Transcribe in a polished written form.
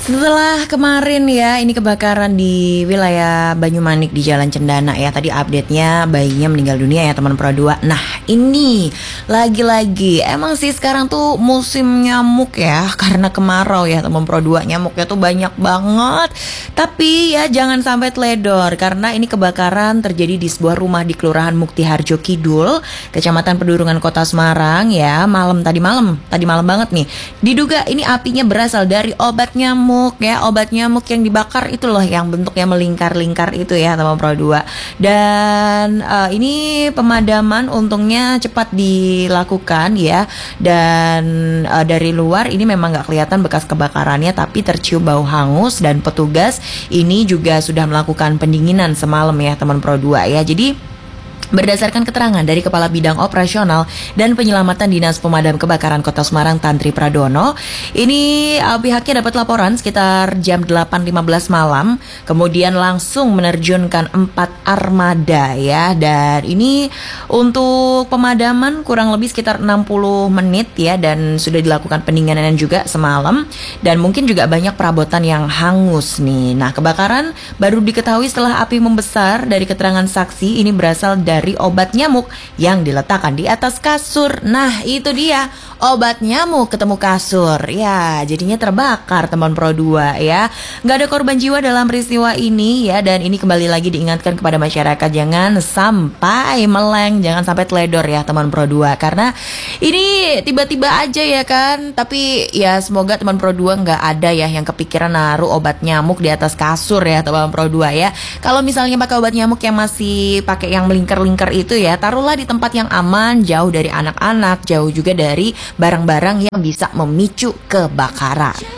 Setelah kemarin ya, ini kebakaran di wilayah Banyumanik di Jalan Cendana ya. Tadi update-nya bayinya meninggal dunia ya teman Pro 2. Nah ini lagi-lagi emang sih sekarang tuh musim nyamuk ya. Karena kemarau ya teman Pro 2, nyamuknya tuh banyak banget. Tapi ya jangan sampai teledor, karena ini kebakaran terjadi di sebuah rumah di Kelurahan Mukti Harjo Kidul, Kecamatan Pedurungan, Kota Semarang ya. Tadi malam banget nih. Diduga ini apinya berasal dari obat nyamuk ya, obat nyamuk yang dibakar itu loh, yang bentuknya melingkar-lingkar itu ya teman Pro 2. Dan ini pemadaman untungnya cepat dilakukan ya. Dan dari luar ini memang nggak kelihatan bekas kebakarannya, tapi tercium bau hangus, dan petugas ini juga sudah melakukan pendinginan semalam ya teman Pro 2 ya. Jadi berdasarkan keterangan dari Kepala Bidang Operasional dan Penyelamatan Dinas Pemadam Kebakaran Kota Semarang, Tantri Pradono, ini pihaknya dapat laporan sekitar jam 8.15 malam, kemudian langsung menerjunkan 4 armada ya. Dan ini untuk pemadaman kurang lebih sekitar 60 menit ya, dan sudah dilakukan pendinginan juga semalam, dan mungkin juga banyak perabotan yang hangus nih. Nah, kebakaran baru diketahui setelah api membesar. Dari keterangan saksi, ini berasal dari obat nyamuk yang diletakkan di atas kasur. Nah itu dia, obat nyamuk ketemu kasur ya, jadinya terbakar teman Pro 2 ya. Nggak ada korban jiwa dalam peristiwa ini ya. Dan ini kembali lagi diingatkan kepada masyarakat, jangan sampai meleng, jangan sampai teledor ya teman Pro 2, karena ini tiba-tiba aja ya kan. Tapi ya semoga teman Pro 2 nggak ada ya yang kepikiran naruh obat nyamuk di atas kasur ya teman Pro 2 ya. Kalau misalnya pakai obat nyamuk yang masih pakai yang melingkar-lingkar itu ya, taruhlah di tempat yang aman, jauh dari anak-anak, jauh juga dari barang-barang yang bisa memicu kebakaran.